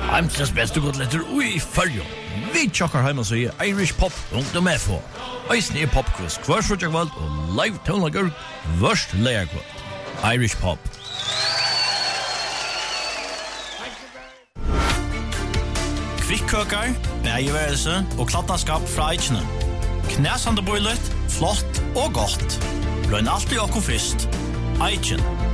Heimsens beste godletter ui följo. Vi tjokkar heima så i Irish Pop .fo. Eisne popquiz hver frutjagvald og live tónleikar vørst leierkvald. Irish Pop. Kvikkøkar, bægeværelse og klatnaskap fra Eichene. Knæsande boilet, flott og godt. Løgn alltid okko fyrst. Eichen.